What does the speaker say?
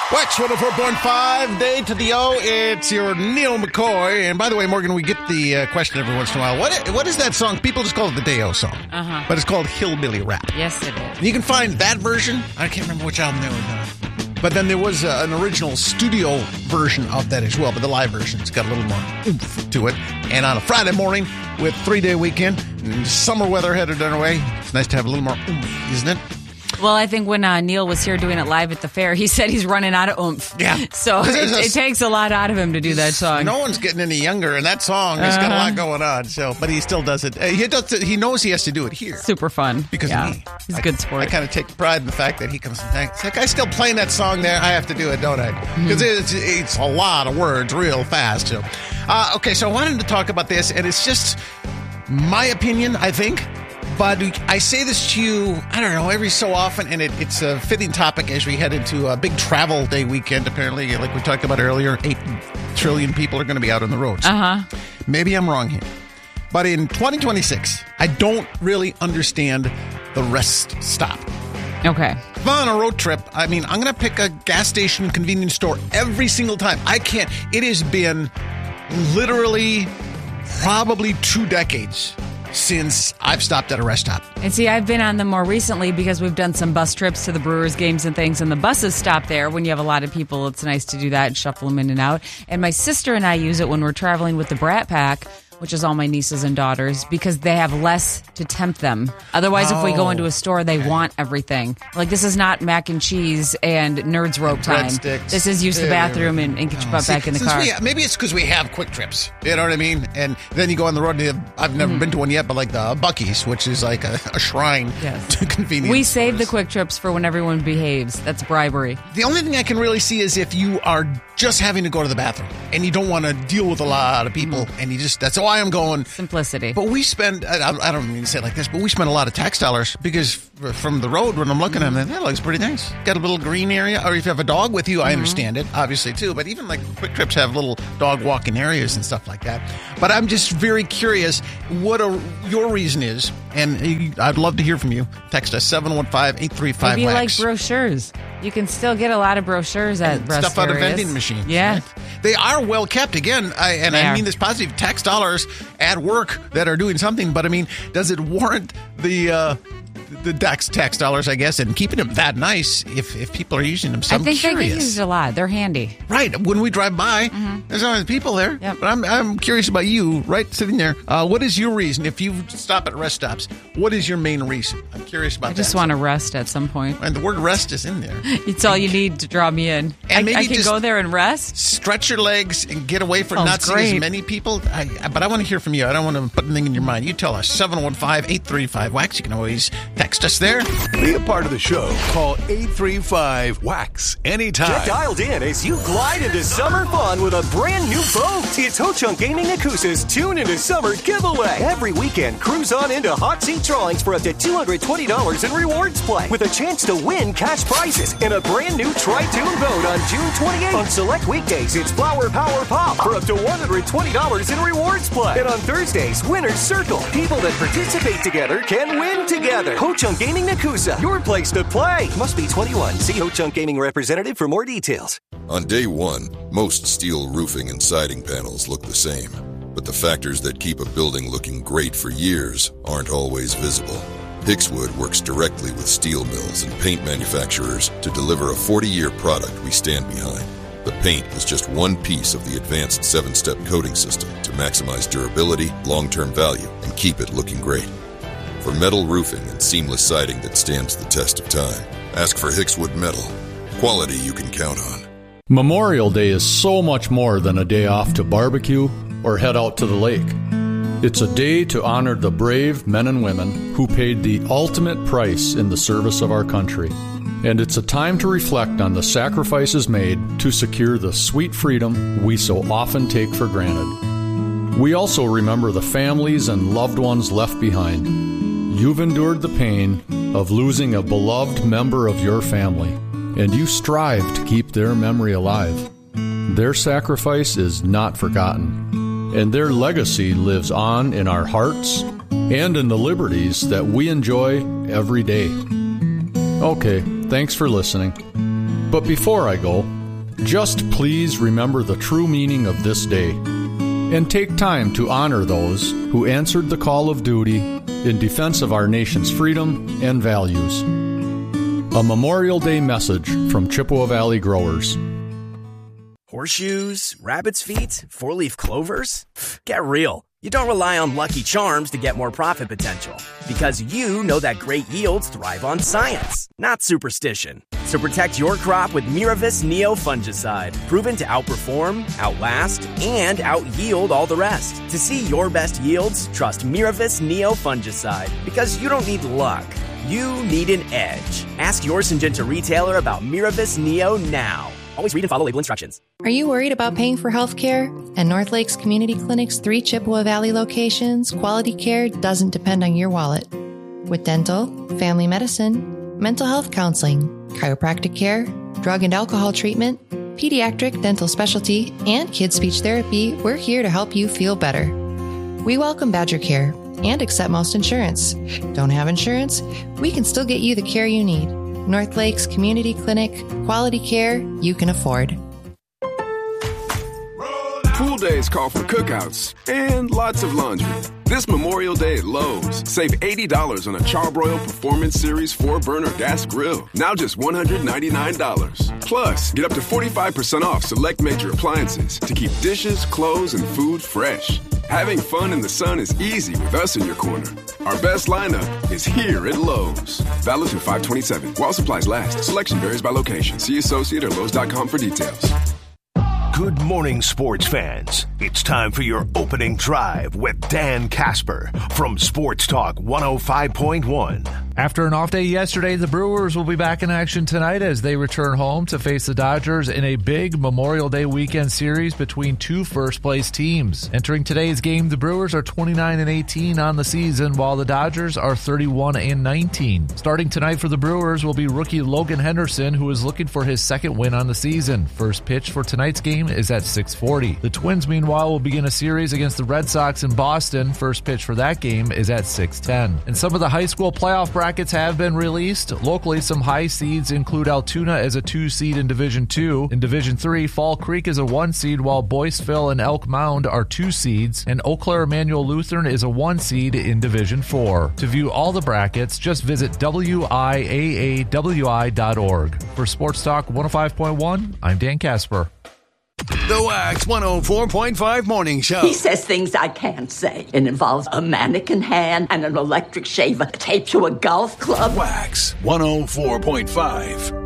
Wax 104.5, day to the O. It's your Neil McCoy. And by the way, Morgan, we get the question every once in a while. What is that song? People just call it the Day-O song. Uh-huh. But it's called Hillbilly Rap. Yes, it is. And you can find that version. I can't remember which album they were. But then there was an original studio version of that as well. But the live version's got a little more oomph to it. And on a Friday morning with 3-day weekend, and summer weather headed our way, it's nice to have a little more oomph, isn't it? Well, I think when Neil was here doing it live at the fair, he said he's running out of oomph. Yeah. So it takes a lot out of him to do that song. No one's getting any younger, and that song has got a lot going on. So, but he still does it. He knows he has to do it here. Super fun. Because of me. He's a good sport. I kind of take pride in the fact that he comes and thanks. It's like, I still playing that song there. I have to do it, don't I? Because it's a lot of words real fast. So, okay, so I wanted to talk about this, and it's just my opinion, I think. But I say this to you, I don't know, every so often, and it's a fitting topic as we head into a big travel day weekend, apparently. Like we talked about earlier, 8 trillion people are going to be out on the roads. Maybe I'm wrong here. But in 2026, I don't really understand the rest stop. Okay. If I'm on a road trip, I mean, I'm going to pick a gas station, convenience store every single time. I can't. It has been literally probably 2 decades since I've stopped at a rest stop. And see, I've been on them more recently because we've done some bus trips to the Brewers games and things, and the buses stop there. When you have a lot of people, it's nice to do that and shuffle them in and out. And my sister and I use it when we're traveling with the Brat Pack, which is all my nieces and daughters, because they have less to tempt them. Otherwise, if we go into a store, they want everything. Like, this is not mac and cheese and Nerds Rope time. Breadsticks. This is use the bathroom and get your butt back in the car. Maybe it's because we have quick trips. You know what I mean? And then you go on the road. I've never been to one yet, but like the Buc-ee's, which is like a shrine to convenience. We save the quick trips for when everyone behaves. That's bribery. The only thing I can really see is if you are just having to go to the bathroom and you don't want to deal with a lot of people and you just, that's why I'm going. Simplicity. But we spend, I don't mean to say it like this, but we spend a lot of tax dollars because from the road when I'm looking at them, that looks pretty nice. Got a little green area, or if you have a dog with you, I understand it, obviously too, but even like quick trips have little dog walking areas and stuff like that. But I'm just very curious what your reason is, and I'd love to hear from you. Text us 715-835-WAX. Maybe like brochures. You can still get a lot of brochures at rest stuff out of areas. vending machines. Yeah. Right? They are well kept. Again, I mean this positive, tax dollars at work that are doing something, but I mean, does it warrant the tax dollars, I guess, and keeping them that nice if people are using them? So I think curious. they get used a lot. They're handy. Right. When we drive by, there's always people there. Yep. But I'm curious about you, right, sitting there. What is your reason? If you stop at rest stops, what is your main reason? I'm curious about that. I just want to rest at some point. And the word rest is in there. It's all you need to draw me in. And maybe I can just go there and rest. Stretch your legs and get away from Sounds not seeing great. as many people. But I want to hear from you. I don't want to put anything in your mind. You tell us. 715-835-WAX. You can always text us there. Be a part of the show. Call 835-WAX anytime. Get dialed in as you glide into summer fun with a brand new boat. It's Ho Chunk Gaming Nakusa's Tune into Summer giveaway. Every weekend, cruise on into hot seat drawings for up to $220 in rewards play, with a chance to win cash prizes and a brand new Tri-Tune boat on June 28th. On select weekdays, it's Flower Power Pop for up to $120 in rewards play. And on Thursdays, Winner's Circle. People that participate together can win together. Ho Chunk Gaming Nakusa, your place to play. Must be 21. See Ho Chunk Gaming representative for more details. On day one, most steel roofing and siding panels look the same. But the factors that keep a building looking great for years aren't always visible. Hickswood works directly with steel mills and paint manufacturers to deliver a 40-year product we stand behind. The paint is just one piece of the advanced 7-step coating system to maximize durability, long-term value, and keep it looking great. For metal roofing and seamless siding that stands the test of time, ask for Hickswood Metal. Quality you can count on. Memorial Day is so much more than a day off to barbecue or head out to the lake. It's a day to honor the brave men and women who paid the ultimate price in the service of our country. And it's a time to reflect on the sacrifices made to secure the sweet freedom we so often take for granted. We also remember the families and loved ones left behind. You've endured the pain of losing a beloved member of your family, and you strive to keep their memory alive. Their sacrifice is not forgotten, and their legacy lives on in our hearts and in the liberties that we enjoy every day. Okay, thanks for listening. But before I go, Just please remember the true meaning of this day and take time to honor those who answered the call of duty in defense of our nation's freedom and values. A Memorial Day message from Chippewa Valley growers. Horseshoes, rabbit's feet, four-leaf clovers? Get real. You don't rely on Lucky Charms to get more profit potential, because you know that great yields thrive on science, not superstition. So protect your crop with Miravis Neo fungicide, proven to outperform, outlast, and out-yield all the rest. To see your best yields, trust Miravis Neo fungicide, because you don't need luck. You need an edge. Ask your Syngenta retailer about Miravis Neo now. Always read and follow label instructions. Are you worried about paying for health care? At North Lakes Community Clinic's 3 Chippewa Valley locations, quality care doesn't depend on your wallet. With dental, family medicine, mental health counseling, chiropractic care, drug and alcohol treatment, pediatric dental specialty, and kids speech therapy, we're here to help you feel better. We welcome Badger Care and accept most insurance. Don't have insurance? We can still get you the care you need. North Lakes Community Clinic, quality care you can afford. Pool days call for cookouts and lots of laundry. This Memorial Day at Lowe's, save $80 on a Charbroil Performance Series 4-burner gas grill. Now just $199. Plus, get up to 45% off select major appliances to keep dishes, clothes, and food fresh. Having fun in the sun is easy with us in your corner. Our best lineup is here at Lowe's. Valid through 5/27. While supplies last. Selection varies by location. See associate or Lowe's.com for details. Good morning, sports fans. It's time for your opening drive with Dan Casper from Sports Talk 105.1. After an off day yesterday, the Brewers will be back in action tonight as they return home to face the Dodgers in a big Memorial Day weekend series between 2 first-place teams. Entering today's game, the Brewers are 29-18 on the season, while the Dodgers are 31-19. Starting tonight for the Brewers will be rookie Logan Henderson, who is looking for his second win on the season. First pitch for tonight's game is at 6:40. The Twins, meanwhile, will begin a series against the Red Sox in Boston. First pitch for that game is at 6:10. And some of the high school playoff brackets have been released. Locally, some high seeds include Altoona as a 2 seed in Division 2. In Division 3, Fall Creek is a 1 seed, while Boyceville and Elk Mound are 2 seeds, and Eau Claire Emmanuel Lutheran is a 1 seed in Division 4. To view all the brackets, just visit WIAAWI.org. For Sports Talk 105.1, I'm Dan Casper. The Wax 104.5 Morning Show. He says things I can't say. It involves a mannequin hand and an electric shaver taped to a golf club. Wax 104.5.